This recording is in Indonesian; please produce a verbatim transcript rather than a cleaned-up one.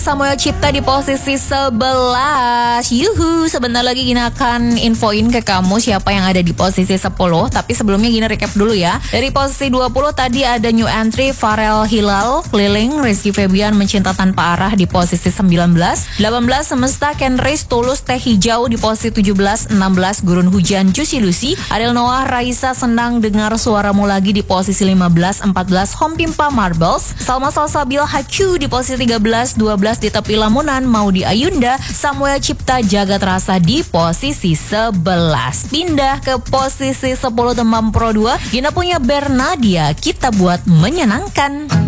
Samuel Cipta di posisi sebelas. Yuhu, sebentar lagi Gina akan infoin ke kamu siapa yang ada di posisi sepuluh. Tapi sebelumnya Gina recap dulu ya. Dari posisi dua puluh tadi ada new entry Farel Hilal, Keliling, Rizky Febian, Mencinta Tanpa Arah di posisi sembilan belas. delapan belas Semesta, Ken Riz, Tulus, Teh Hijau di posisi tujuh belas. enam belas Gurun Hujan, Juicy Lucy, Ariel Noah, Raisa, Senang Dengar Suaramu Lagi di posisi lima belas. empat belas Home Pimpa Marbles, Salma Salsabil Hacu di posisi tiga belas. dua belas di Tepi Lamunan, Maudi Ayunda, Samuel Cipta, Jaga Terasa di posisi sebelas. Pindah ke posisi sepuluh Demam Pro dua, Gina punya Bernadia, Kita Buat Menyenangkan.